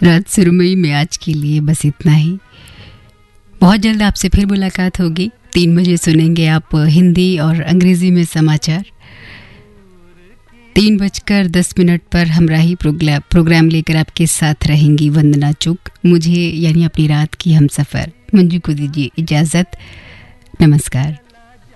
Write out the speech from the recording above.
रात सुरमई में आज के लिए बस इतना ही। बहुत जल्द आपसे फिर मुलाकात होगी। 3 बजे सुनेंगे आप हिंदी और अंग्रेजी में समाचार। 3:10 पर हमराही प्रोग्राम लेकर आपके साथ रहेंगी वंदना चुग। मुझे यानी अपनी रात की हमसफर मंजू को दीजिए इजाज़त। नमस्कार।